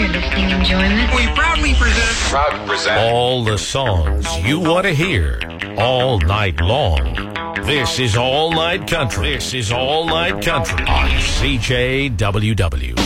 your listening enjoyment. We proudly present all the songs you want to hear all night long. This is All Night Country. This is All Night Country on CJWW.